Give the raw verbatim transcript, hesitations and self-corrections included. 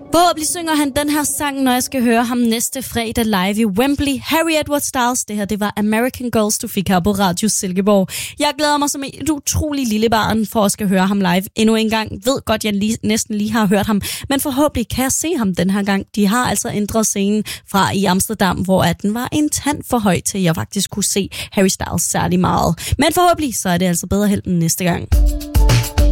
Forhåbentlig synger han den her sang, når jeg skal høre ham næste fredag live i Wembley. Harry Edward Styles, det her, det var American Girls, du fik her på Radio Silkeborg. Jeg glæder mig som et utrolig lille barn for at skal høre ham live endnu en gang. Ved godt, jeg lige, næsten lige har hørt ham, men forhåbentlig kan jeg se ham den her gang. De har altså ændret scenen fra i Amsterdam, hvor at den var en tand for høj til, at jeg faktisk kunne se Harry Styles særlig meget. Men forhåbentlig så er det altså bedre held næste gang.